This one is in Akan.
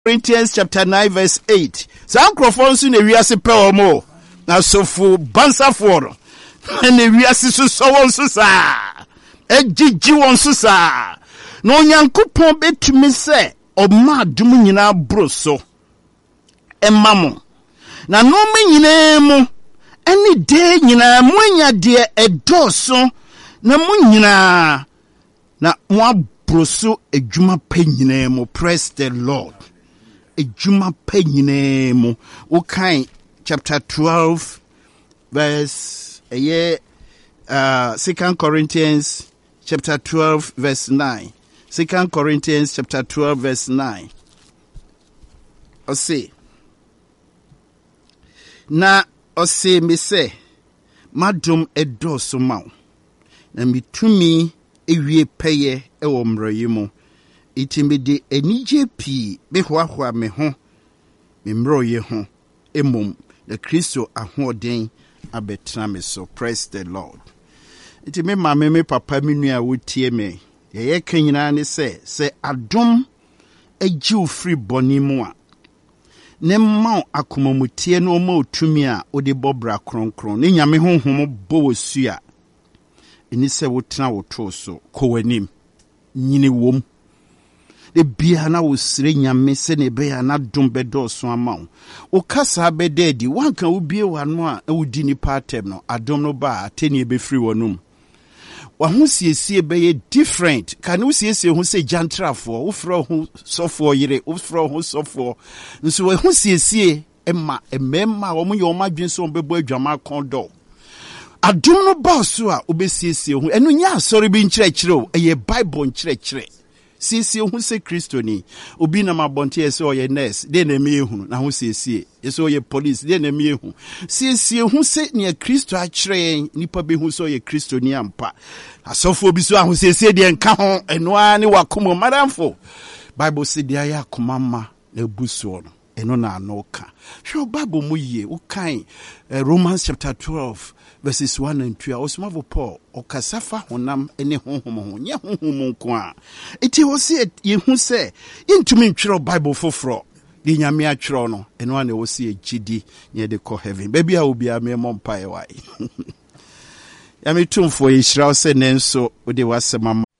Corinthians chapter 9 verse 8. Some microphones in the wiase pe omo. Na sofu bansa for. Na wiase so won so sa. Ejiji won so sa. No Nyankopɔn betumi se ɔma adom nyina broso. Emamo. Na no me nyina mu any day nyina mu anya de edoso na mu nyina na mo broso edwuma pa nyina mu. Praise the Lord. Ejuma pa nyina mu. Okan chapter 12 verse 2 Corinthians chapter 12 verse 9. 2 Corinthians chapter 12 verse 9. Ose na ose me se madom edoso ma na mitumi ewie peye ewo mrayi mu. Itimide enije pi behwahwa me ho me mroye ho emom the Kristo ahoden abetra me so. Praise the Lord. Itime mama me papa me nua wotie me ye kanyina ne se adom agiu free boni mu a ne ma akomamutie no ma otumi a ode bobra kronkron ne nyame honhom bo wosu a eni se wotena woto so kowanim nyine wom de bia na wo sire nyame se ne be ya na dom bedo so ama wo kasa be dedi wanka wo bie wano a wodi ni patem no adom no ba ateni be free wonum wa ho siesie be ye different kan wo siesie ho se jantrafo wo fro ho sofo yire wo fro ho sofo nso wo ho siesie emma wo mo ye o madwen so bebo adwama kondo adom no ba so a obesiesie ho enu nya asori bi nkyerɛkyerɛ o eye bible nkyerɛkyerɛ sisi hu se Kristo ni obi na mabonte ese oye nurse de na me ehunu na hu sisi ese oye police de na me ehunu sisi hu se ne Kristo a kyerɛ nipa be hu so oye Kristo ni ampa asofo bi so ahu sisi de nka ho eno a ne wakomo madamfo Bible se de aya komama na buso no eno na anoka hwe Bible mu ye ukan Romans chapter 12 verses 1 and 2. Osmavo Paul okasafa honam ene honhom ho nya honhom nko a eti wo se ye hu se intumi ntwero Bible foforo di nyame atwero no eno a na wo se gidi ne de ko heaven baby a obi a me mompa e wai ya metumfo ye hyira wo se nenso wo de wasema